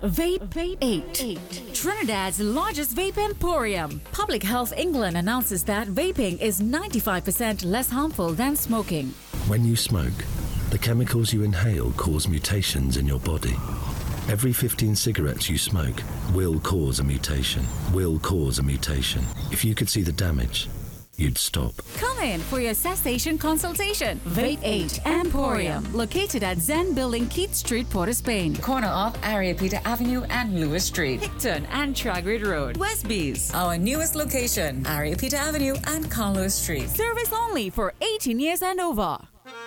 Vape 8. Trinidad's largest vape emporium. Public Health England announces that vaping is 95% less harmful than smoking. When you smoke, the chemicals you inhale cause mutations in your body. Every 15 cigarettes you smoke will cause a mutation. If you could see the damage, you'd stop. Come in for your cessation consultation. Vape 8 Emporium, located at Zen Building, Keith Street, Port of Spain. Corner of Ariapita Avenue and Lewis Street. Hickton and Tragrid Road. Westbees. Our newest location, Ariapita Avenue and Carlos Street. Service only for 18 years and over.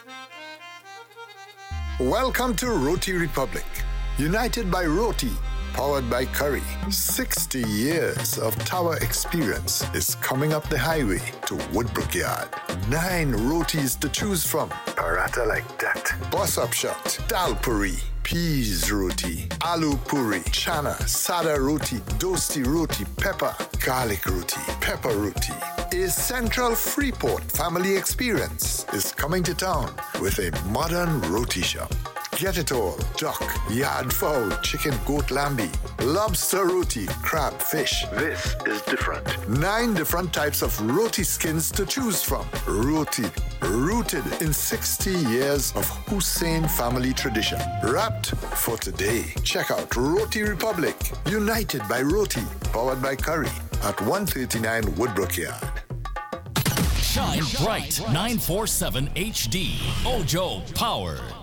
Welcome to Roti Republic. United by Roti, powered by Curry. 60 years of tower experience is coming up the highway to Woodbrook Yard. 9 rotis to choose from. Paratha like that. Boss Up Shot, Dal Puri, Peas Roti, Aloo Puri, Chana, Sada Roti, Dosti Roti, Pepper, Garlic Roti, Pepper Roti. A Central Freeport family experience is coming to town with a modern roti shop. Get it all. Duck, yard fowl, chicken, goat, lambi, lobster roti, crab, fish. This is different. 9 different types of roti skins to choose from. Roti, rooted in 60 years of Hussein family tradition. Wrapped for today. Check out Roti Republic. United by Roti. Powered by Curry. At 139 Woodbrook Yard. Shine Bright 947 HD. Ojo Power.